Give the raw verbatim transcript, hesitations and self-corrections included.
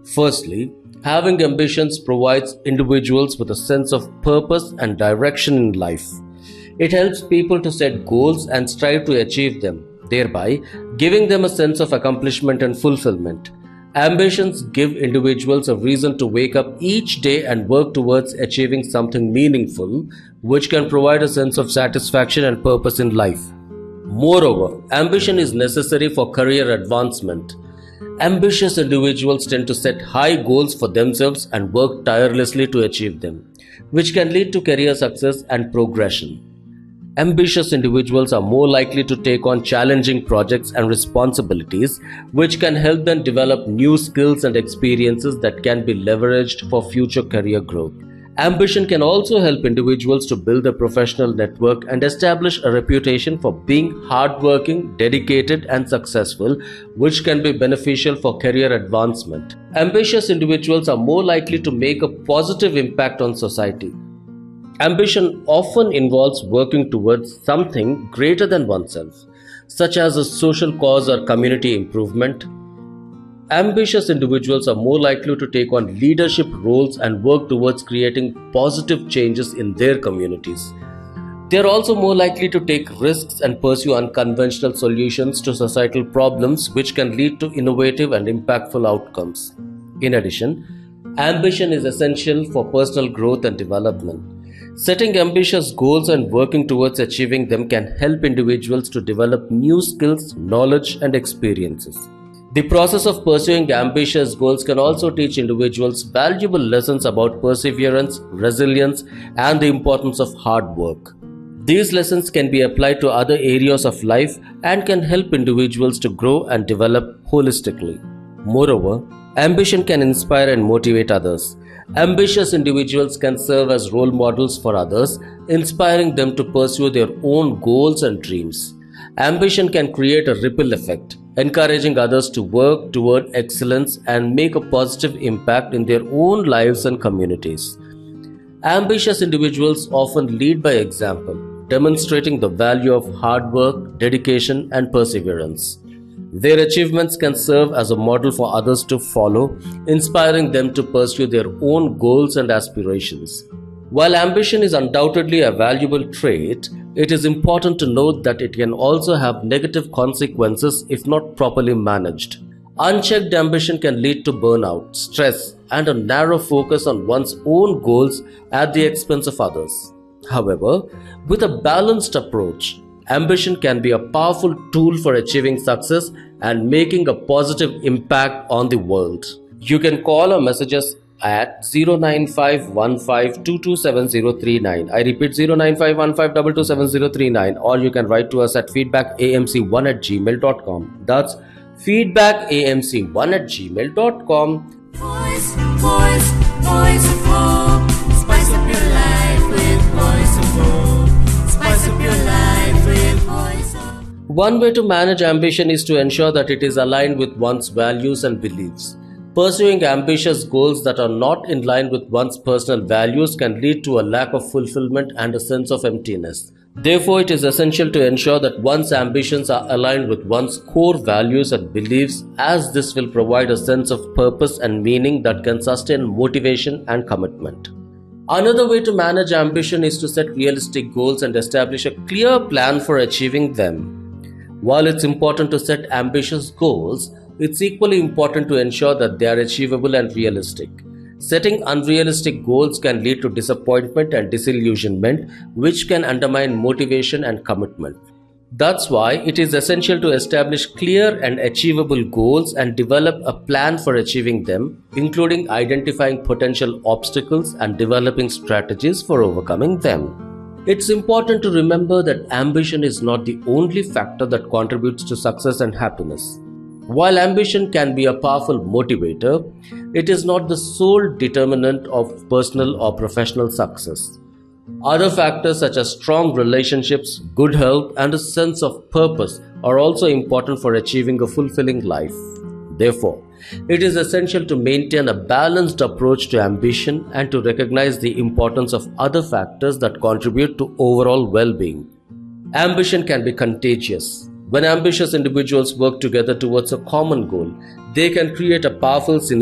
Firstly, having ambitions provides individuals with a sense of purpose and direction in life. It helps people to set goals and strive to achieve them, thereby giving them a sense of accomplishment and fulfillment. Ambitions give individuals a reason to wake up each day and work towards achieving something meaningful, which can provide a sense of satisfaction and purpose in life. Moreover, ambition is necessary for career advancement. Ambitious individuals tend to set high goals for themselves and work tirelessly to achieve them, which can lead to career success and progression. Ambitious individuals are more likely to take on challenging projects and responsibilities, which can help them develop new skills and experiences that can be leveraged for future career growth. Ambition can also help individuals to build a professional network and establish a reputation for being hardworking, dedicated, and successful, which can be beneficial for career advancement. Ambitious individuals are more likely to make a positive impact on society. Ambition often involves working towards something greater than oneself, such as a social cause or community improvement. Ambitious individuals are more likely to take on leadership roles and work towards creating positive changes in their communities. They are also more likely to take risks and pursue unconventional solutions to societal problems, which can lead to innovative and impactful outcomes. In addition, ambition is essential for personal growth and development. Setting ambitious goals and working towards achieving them can help individuals to develop new skills, knowledge, and experiences. The process of pursuing ambitious goals can also teach individuals valuable lessons about perseverance, resilience, and the importance of hard work. These lessons can be applied to other areas of life and can help individuals to grow and develop holistically. Moreover, ambition can inspire and motivate others. Ambitious individuals can serve as role models for others, inspiring them to pursue their own goals and dreams. Ambition can create a ripple effect, encouraging others to work toward excellence and make a positive impact in their own lives and communities. Ambitious individuals often lead by example, demonstrating the value of hard work, dedication, and perseverance. Their achievements can serve as a model for others to follow, inspiring them to pursue their own goals and aspirations. While ambition is undoubtedly a valuable trait, it is important to note that it can also have negative consequences if not properly managed. Unchecked ambition can lead to burnout, stress, and a narrow focus on one's own goals at the expense of others. However, with a balanced approach, ambition can be a powerful tool for achieving success and making a positive impact on the world. You can call or message us at zero nine five one five two two seven zero three nine. I repeat zero nine five one five two two seven zero three nine, or you can write to us at feedback a m c one at gmail dot com. That's feedback a m c one at gmail dot com. Voice, voice, voice of hope. Spice up your life with voice of hope. Spice up your life with voice of hope. One way to manage ambition is to ensure that it is aligned with one's values and beliefs. Pursuing ambitious goals that are not in line with one's personal values can lead to a lack of fulfillment and a sense of emptiness. Therefore, it is essential to ensure that one's ambitions are aligned with one's core values and beliefs, as this will provide a sense of purpose and meaning that can sustain motivation and commitment. Another way to manage ambition is to set realistic goals and establish a clear plan for achieving them. While it's important to set ambitious goals, it's equally important to ensure that they are achievable and realistic. Setting unrealistic goals can lead to disappointment and disillusionment, which can undermine motivation and commitment. That's why it is essential to establish clear and achievable goals and develop a plan for achieving them, including identifying potential obstacles and developing strategies for overcoming them. It's important to remember that ambition is not the only factor that contributes to success and happiness. While ambition can be a powerful motivator, it is not the sole determinant of personal or professional success. Other factors such as strong relationships, good health, and a sense of purpose are also important for achieving a fulfilling life. Therefore, it is essential to maintain a balanced approach to ambition and to recognize the importance of other factors that contribute to overall well-being. Ambition can be contagious. When ambitious individuals work together towards a common goal, they can create a powerful synergy